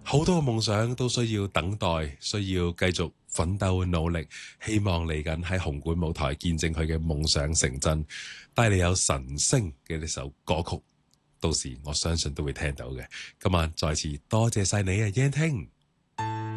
好多夢想都需要等待，需要繼續奮鬥努力，希望嚟緊喺紅館舞台見證佢嘅夢想成真，帶嚟有神聲嘅呢首歌曲，到時我相信都會聽到嘅。今晚再次多謝晒你啊，燕聽。